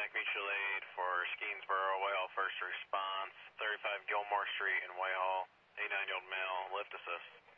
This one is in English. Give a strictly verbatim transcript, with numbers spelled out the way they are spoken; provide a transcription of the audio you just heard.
Mac Mutual Aid for Skeensboro, Whitehall First Response, thirty-five Gilmore Street in Whitehall, eighty-nine-year-old male, lift assist.